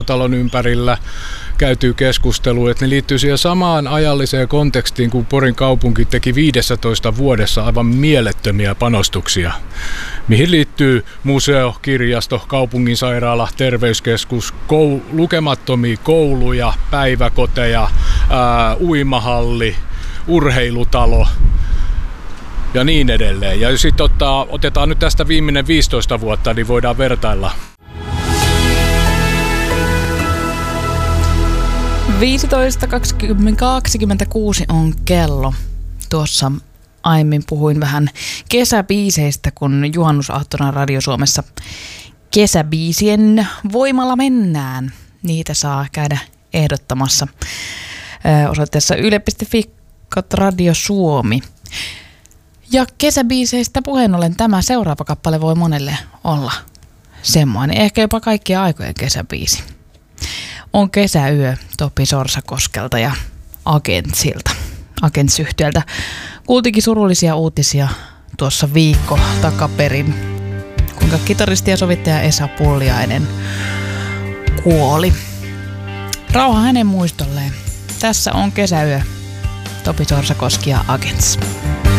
talon ympärillä käytyy keskustelua, että ne liittyy siihen samaan ajalliseen kontekstiin, kun Porin kaupunki teki 15 vuodessa aivan mielettömiä panostuksia, mihin liittyy museo, kirjasto, kaupunginsairaala, terveyskeskus, lukemattomia kouluja, päiväkoteja, uimahalli, urheilutalo ja niin edelleen. Ja sitten otetaan nyt tästä viimeinen 15 vuotta, niin voidaan vertailla. 15.26 on kello. Tuossa aiemmin puhuin vähän kesäbiiseistä, kun juhannusaattona Radio Suomessa kesäbiisien voimalla mennään. Niitä saa käydä ehdottamassa osoitteessa yle.fi/Radio Suomi. Ja kesäbiiseistä puheen ollen tämä seuraava kappale voi monelle olla semmoinen, ehkä jopa kaikkien aikojen kesäbiisi. On Kesäyö Topi Sorsakoskelta ja Agents-yhtiöltä. Kuultikin surullisia uutisia tuossa viikko takaperin, kuinka kitaristi ja sovittaja Esa Pulliainen kuoli. Rauha hänen muistolleen. Tässä on Kesäyö Topi Sorsakoski ja Agents.